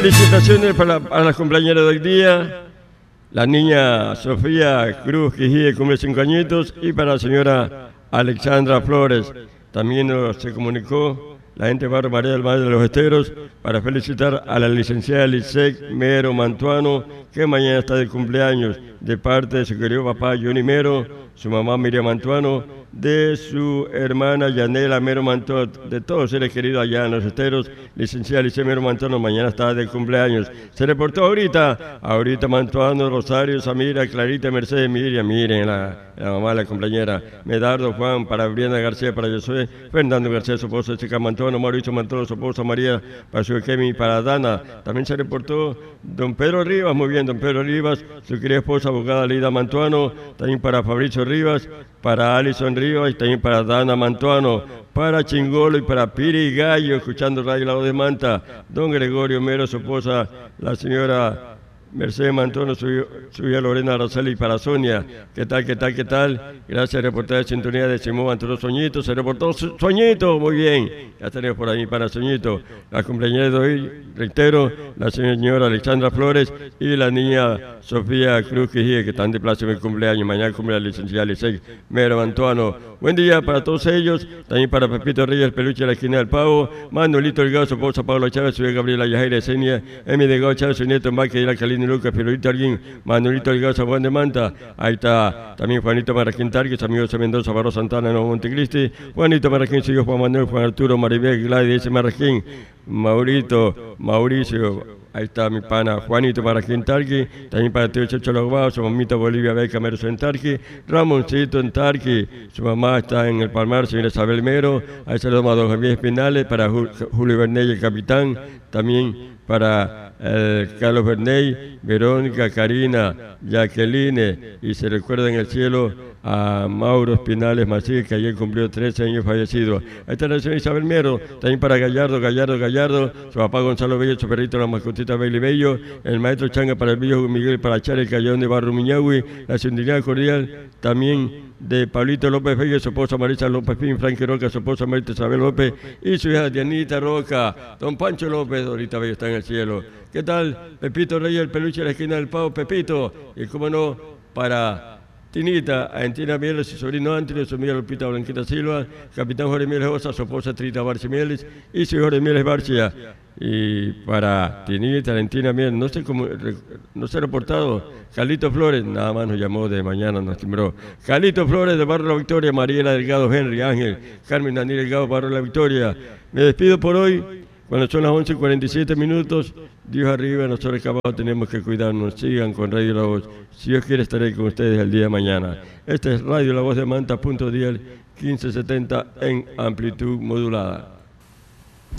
Felicitaciones para las compañeras de hoy día. La niña Sofía Cruz Quijide cumple 5 añitos y para la señora Alexandra Flores. También se comunicó la gente de Barrio María del Valle de los Esteros para felicitar a la licenciada Lisek Mero Mantuano, que mañana está de cumpleaños, de parte de su querido papá Johnny Mero, su mamá Miriam Mantuano, de su hermana Yanela Mero Mantuano, de todos los seres queridos allá en los Esteros. Licenciada Lisek Mero Mantuano mañana está de cumpleaños. Se reportó ahorita Mantuano, Rosario, Samira, Clarita, Mercedes, Miriam, miren la mamá de la compañera, Medardo, Juan, para Briana García, para Josué, Fernando García, su esposa, Chica Mantuano, Mauricio Mantuano, su esposa María, para su Kemi, para Dana. También se reportó don Pedro Rivas, muy bien, don Pedro Rivas, su querida esposa, abogada Lida Mantuano, también para Fabricio Rivas, para Alison Rivas y también para Dana Mantuano, para Chingolo y para Piri Gallo, escuchando Radio La Voz de Manta, don Gregorio Mero, su esposa, la señora Mercedes Mantuano, su hija Lorena Araceli, y para Sonia. ¿Qué tal? Gracias, reportera de sintonía de Simón Mantuano Soñito. Se reportó Soñito, muy bien. Ya tenemos por ahí para Soñito. La cumpleañera de hoy, reitero, la señora Alexandra Flores y la niña Sofía Cruz Quijide, que están de plazo en el cumpleaños. Mañana cumple la licenciada Lisek Mero Mantuano. Buen día para todos ellos. También para Pepito Reyes, el peluche de la esquina del Pavo. Manuelito Delgado, su esposa Pablo Chávez, su hija Gabriela Yajaira Esenia, Emi Delgado Chávez, su nieto Mike y la Calina Lucas, Pirulito Alguín, Manuelito Delgado, San Juan de Manta. Ahí está también Juanito Marraquín Tarquis, amigos de Mendoza, Barro Santana, Nuevo Montecristi. Juanito Marraquín, su hijo Juan Manuel, Juan Arturo, Maribel, Gladys, Marraquín, Mauricio. Ahí está mi pana Juanito Marraquín Tarqui, también para tío Checho Logbao, su mamita Bolivia Beca Merzo en Tarqui, Ramoncito en Tarqui, su mamá está en el Palmar, señora Isabel Mero. Ahí saludamos a don Javier Espinales, para Julio Berney, el capitán, también para Carlos Berney, Verónica, Karina, Jacqueline, y se recuerda en el cielo a Mauro Espinales Macías, que ayer cumplió 13 años fallecido. Ahí está la señora Isabel Mero, también para Gallardo, su papá Gonzalo Bello, su perrito la mascotita Bailey Bello, el maestro Changa para el viejo Miguel Parachar, el Callón de Barro Miñahui, la sintonía cordial también de Pablito López Vega, su esposa Marisa López Pin, Frankie Roca, su esposa Marita Isabel López y su hija Dianita Roca, don Pancho López, ahorita Bello está en el cielo. ¿Qué tal? Pepito Reyes, el peluche de la esquina del Pavo, Pepito, y cómo no, para Tinita, Argentina Mieles, su sobrino Antonio, su amiga Lupita Blanquita Silva, capitán Jorge Mieles Osa, su esposa Trita Barci Mieles y su Jorge Mieles Barcia. Y para Tinita, Argentina Mieles, no se ha reportado, Carlito Flores, nada más nos llamó de mañana, nos timbró. Carlito Flores de Barrio La Victoria, Mariela Delgado, Henry Ángel, Carmen Daniel Delgado, Barrio La Victoria. Me despido por hoy. Cuando son las 11:47, Dios arriba, nosotros acá abajo tenemos que cuidarnos. Sigan con Radio La Voz. Si Dios quiere, estaré con ustedes el día de mañana. Esta es Radio La Voz de Manta, punto dial 1570 en amplitud modulada.